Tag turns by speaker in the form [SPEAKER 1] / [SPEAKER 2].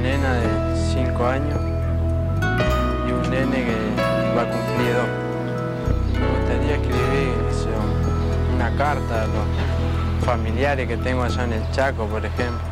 [SPEAKER 1] nena de 5 años y un nene que va a cumplir 2. Me gustaría escribir, qué sé yo, una carta a los familiares que tengo allá en el Chaco, por ejemplo.